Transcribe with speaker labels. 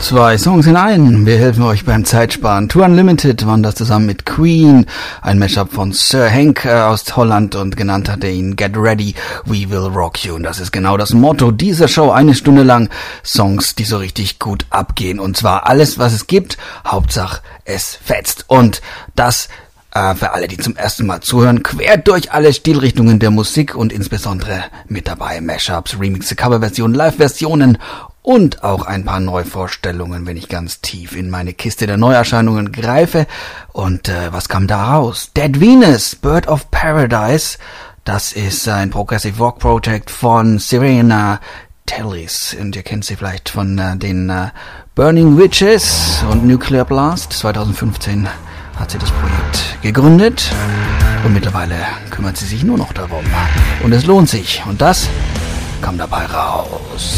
Speaker 1: 2 Songs in einen. Wir helfen euch beim Zeitsparen. Tour Unlimited waren das zusammen mit Queen. Ein Mashup von Sir Hank aus Holland und genannt hat er ihn Get Ready, We Will Rock You. Und das ist genau das Motto dieser Show. 1 Stunde lang Songs, die so richtig gut abgehen. Und zwar alles, was es gibt. Hauptsache, es fetzt. Und das für alle, die zum ersten Mal zuhören, quer durch alle Stilrichtungen der Musik und insbesondere mit dabei Mashups, Remixe, Coverversionen, Live-Versionen und auch ein paar Neuvorstellungen, wenn ich ganz tief in meine Kiste der Neuerscheinungen greife. Und was kam da raus? Dead Venus, Bird of Paradise, das ist ein Progressive Rock Project von Serena Tellis und ihr kennt sie vielleicht von den Burning Witches und Nuclear Blast. 2015 hat sie das Projekt gegründet und mittlerweile kümmert sie sich nur noch darum. Und es lohnt sich. Und das kam dabei raus.